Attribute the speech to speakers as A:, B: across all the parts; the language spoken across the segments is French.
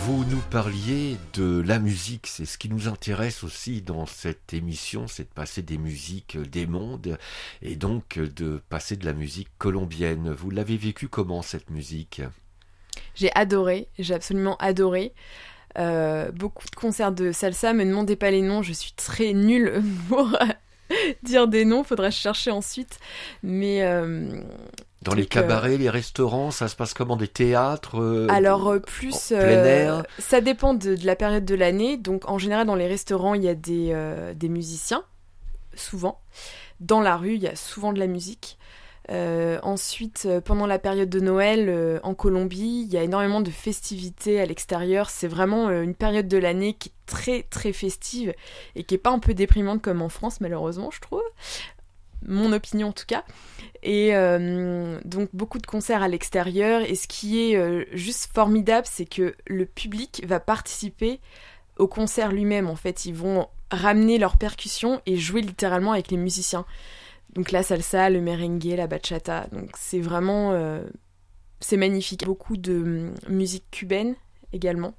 A: Vous nous parliez de la musique, c'est ce qui nous intéresse aussi dans cette émission, c'est de passer des musiques des mondes et donc de passer de la musique colombienne. Vous l'avez vécu comment cette musique ?
B: J'ai adoré, j'ai absolument adoré. Beaucoup de concerts de salsa, me demandez pas les noms, je suis très nulle pour dire des noms, faudra chercher ensuite. Mais
A: dans les cabarets, les restaurants, ça se passe comment ? Des théâtres
B: plus
A: en plein air ?
B: ça dépend de la période de l'année. Donc en général dans les restaurants il y a des musiciens, souvent. Dans la rue il y a souvent de la musique. Ensuite, pendant la période de Noël, en Colombie, il y a énormément de festivités à l'extérieur. C'est vraiment une période de l'année qui est très très festive et qui est pas un peu déprimante comme en France, malheureusement, je trouve. Mon opinion en tout cas. Et donc beaucoup de concerts à l'extérieur. Et ce qui est juste formidable, c'est que le public va participer au concert lui-même. En fait, ils vont ramener leurs percussions et jouer littéralement avec les musiciens. Donc la salsa, le merengue, la bachata. Donc c'est vraiment... c'est magnifique. Beaucoup de musique cubaine également.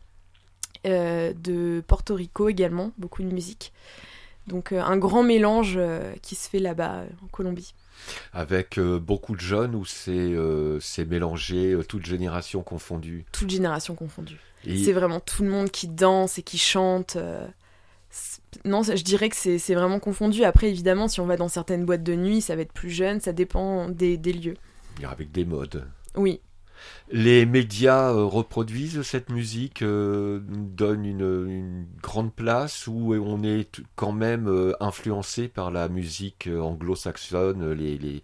B: De Porto Rico également, beaucoup de musique. Donc un grand mélange qui se fait là-bas en Colombie.
A: Avec beaucoup de jeunes ou c'est mélangé, toutes générations confondues ?
B: Toutes générations confondues.
A: Et...
B: c'est vraiment tout le monde qui danse et qui chante. Non, je dirais que c'est vraiment confondu. Après, évidemment, si on va dans certaines boîtes de nuit, ça va être plus jeune, ça dépend des lieux.
A: Avec des modes.
B: Oui.
A: Les médias reproduisent cette musique, donnent une grande place, ou on est quand même influencé par la musique anglo-saxonne,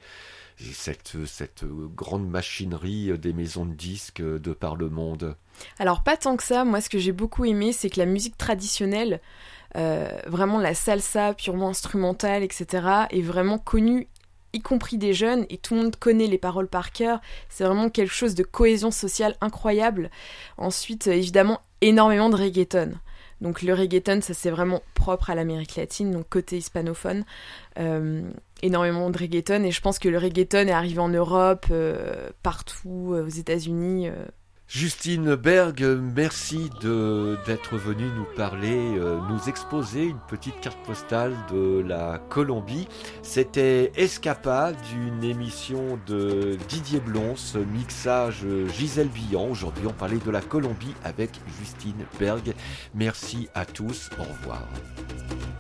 A: cette grande machinerie des maisons de disques de par le monde ?
B: Alors, pas tant que ça. Moi, ce que j'ai beaucoup aimé, c'est que la musique traditionnelle, vraiment la salsa purement instrumentale, etc., est vraiment connue, y compris des jeunes, et tout le monde connaît les paroles par cœur. C'est vraiment quelque chose de cohésion sociale incroyable. Ensuite, évidemment, énormément de reggaeton. Donc le reggaeton, ça c'est vraiment propre à l'Amérique latine, donc côté hispanophone. Énormément de reggaeton, et je pense que le reggaeton est arrivé en Europe, partout, aux États-Unis.
A: Justine Berg, merci d'être venue nous parler, nous exposer une petite carte postale de la Colombie. C'était Escapade, une émission de Didier Blons, mixage Gisèle Billan. Aujourd'hui, on parlait de la Colombie avec Justine Berg. Merci à tous, au revoir.